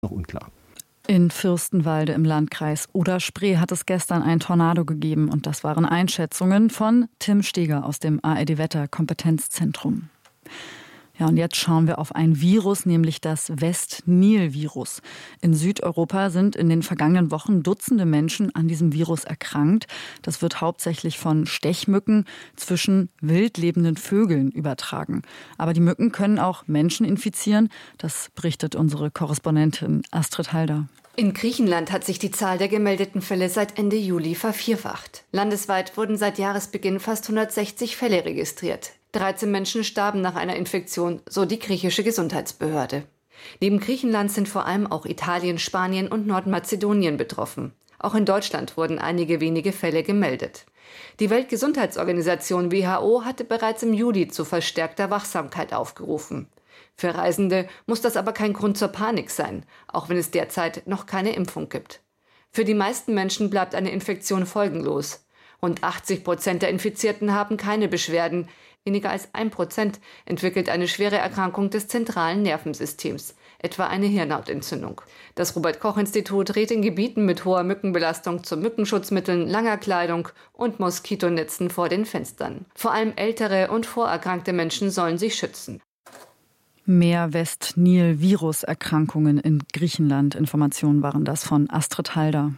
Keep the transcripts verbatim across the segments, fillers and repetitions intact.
noch unklar. In Fürstenwalde im Landkreis Oder-Spree hat es gestern einen Tornado gegeben. Und das waren Einschätzungen von Tim Steger aus dem A R D-Wetter-Kompetenzzentrum. Ja, und jetzt schauen wir auf ein Virus, nämlich das West-Nil-Virus. In Südeuropa sind in den vergangenen Wochen Dutzende Menschen an diesem Virus erkrankt. Das wird hauptsächlich von Stechmücken zwischen wild lebenden Vögeln übertragen. Aber die Mücken können auch Menschen infizieren. Das berichtet unsere Korrespondentin Astrid Halder. In Griechenland hat sich die Zahl der gemeldeten Fälle seit Ende Juli vervierfacht. Landesweit wurden seit Jahresbeginn fast hundertsechzig Fälle registriert. dreizehn Menschen starben nach einer Infektion, so die griechische Gesundheitsbehörde. Neben Griechenland sind vor allem auch Italien, Spanien und Nordmazedonien betroffen. Auch in Deutschland wurden einige wenige Fälle gemeldet. Die Weltgesundheitsorganisation W H O hatte bereits im Juli zu verstärkter Wachsamkeit aufgerufen. Für Reisende muss das aber kein Grund zur Panik sein, auch wenn es derzeit noch keine Impfung gibt. Für die meisten Menschen bleibt eine Infektion folgenlos. Rund achtzig Prozent der Infizierten haben keine Beschwerden. Weniger als ein Prozent entwickelt eine schwere Erkrankung des zentralen Nervensystems, etwa eine Hirnhautentzündung. Das Robert-Koch-Institut rät in Gebieten mit hoher Mückenbelastung zu Mückenschutzmitteln, langer Kleidung und Moskitonetzen vor den Fenstern. Vor allem ältere und vorerkrankte Menschen sollen sich schützen. Mehr West-Nil-Virus-Erkrankungen in Griechenland. Informationen waren das von Astrid Halder.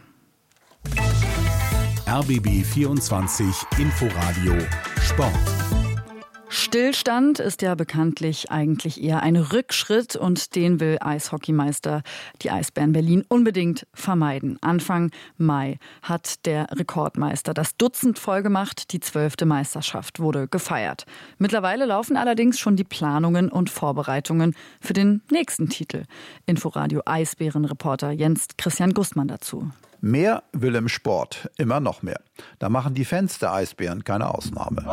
R B B vierundzwanzig Inforadio Sport. Stillstand ist ja bekanntlich eigentlich eher ein Rückschritt und den will Eishockeymeister die Eisbären Berlin unbedingt vermeiden. Anfang Mai hat der Rekordmeister das Dutzend voll gemacht, die zwölfte Meisterschaft wurde gefeiert. Mittlerweile laufen allerdings schon die Planungen und Vorbereitungen für den nächsten Titel. Inforadio Eisbären-Reporter Jens Christian Gustmann dazu. Mehr will im Sport, immer noch mehr. Da machen die Fans der Eisbären keine Ausnahme.